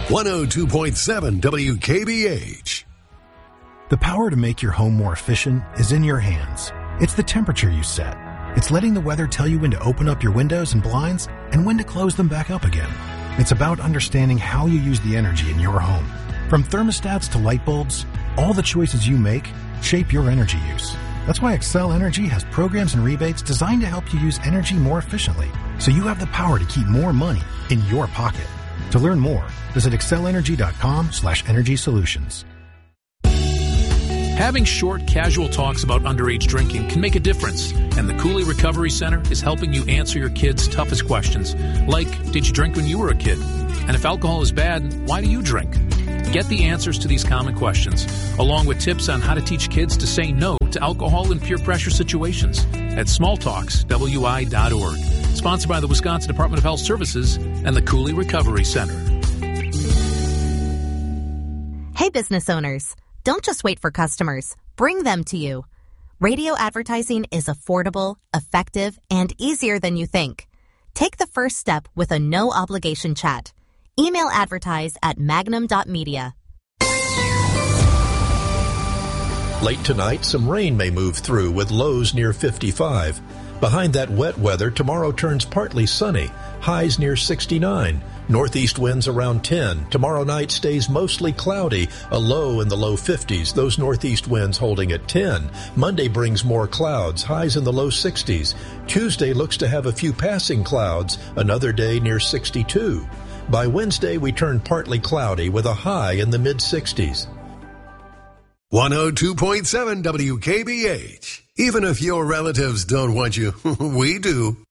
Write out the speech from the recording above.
102.7 WKBH. The power to make your home more efficient is in your hands. It's the temperature you set. It's letting the weather tell you when to open up your windows and blinds and when to close them back up again. It's about understanding how you use the energy in your home. From thermostats to light bulbs, all the choices you make shape your energy use. That's why Xcel Energy has programs and rebates designed to help you use energy more efficiently, so you have the power to keep more money in your pocket. To learn more, visit accelenergy.com/energy solutions. Having short, casual talks about underage drinking can make a difference, and the Cooley Recovery Center is helping you answer your kids' toughest questions, like, did you drink when you were a kid? And if alcohol is bad, why do you drink? Get the answers to these common questions, along with tips on how to teach kids to say no to alcohol and peer pressure situations at smalltalkswi.org. Sponsored by the Wisconsin Department of Health Services and the Cooley Recovery Center. Hey, business owners. Don't just wait for customers. Bring them to you. Radio advertising is affordable, effective, and easier than you think. Take the first step with a no-obligation chat. Email advertise at magnum.media. Late tonight, some rain may move through with lows near 55. Behind that wet weather, tomorrow turns partly sunny, highs near 69. Northeast winds around 10. Tomorrow night stays mostly cloudy, a low in the low 50s, those northeast winds holding at 10. Monday brings more clouds, highs in the low 60s. Tuesday looks to have a few passing clouds, another day near 62. By Wednesday, we turn partly cloudy with a high in the mid-60s. 102.7 WKBH. Even if your relatives don't want you, we do.